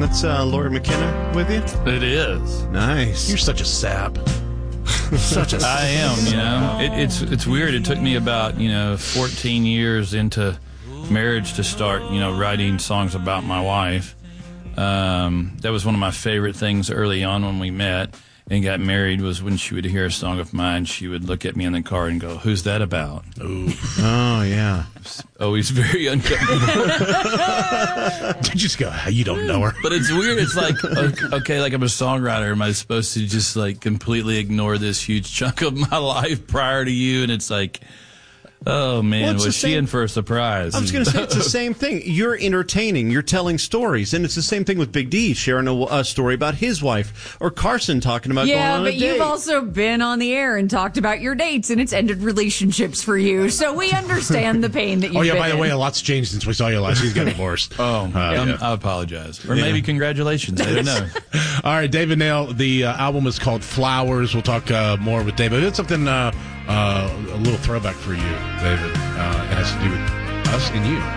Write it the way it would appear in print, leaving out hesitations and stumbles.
That's Lori McKenna with you? It is. Nice. You're such a sap. I am, It's weird. It took me about, 14 years into marriage to start, writing songs about my wife. That was one of my favorite things early on when we met and got married, was when she would hear a song of mine, she would look at me in the car and go, "Who's that about?" Ooh. Oh, yeah. Always very uncomfortable. Did you just go, you don't know her? But it's weird. It's like, okay, like I'm a songwriter. Am I supposed to just like completely ignore this huge chunk of my life prior to you? And it's like, oh, man, was she in for a surprise? I was going to say, it's the same thing. You're entertaining. You're telling stories. And it's the same thing with Big D sharing a story about his wife, or Carson talking about going on a date. Yeah, but you've also been on the air and talked about your dates, and it's ended relationships for you. So we understand the pain that you've been by the way, in. a lot's changed since we saw you last. He's got divorced. I apologize. Or maybe congratulations. I don't know. All right, David Nail. The album is called Flowers. We'll talk more with David. It's something, a little throwback for you, David. It has to do with us and you.